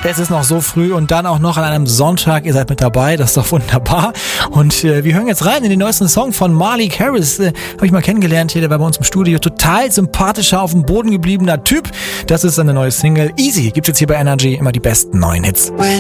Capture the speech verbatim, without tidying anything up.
Es ist noch so früh und dann auch noch an einem Sonntag. Ihr seid mit dabei, das ist doch wunderbar. Und äh, wir hören jetzt rein in den neuesten Song von Malik Harris. Äh, Habe ich mal kennengelernt hier, der war bei uns im Studio. Total sympathischer, auf dem Boden gebliebener Typ. Das ist eine neue Single. Easy gibt's jetzt hier bei Energy. Immer die besten neuen Hits.